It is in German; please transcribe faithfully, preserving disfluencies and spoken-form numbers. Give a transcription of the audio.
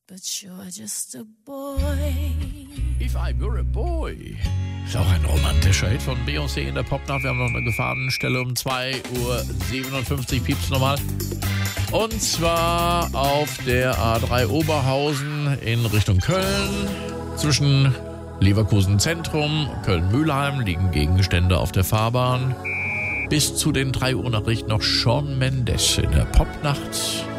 But you're just a boy. If I were a boy. Ist auch ein romantischer Hit von Beyoncé in der Popnacht. Wir haben noch eine Gefahrenstelle um zwei Uhr siebenundfünfzig. Piepst nochmal. Und zwar auf der A drei Oberhausen in Richtung Köln. Zwischen Leverkusen Zentrum, Köln-Mülheim liegen Gegenstände auf der Fahrbahn. Bis zu den drei Uhr Nachrichten noch Shawn Mendes in der Popnacht.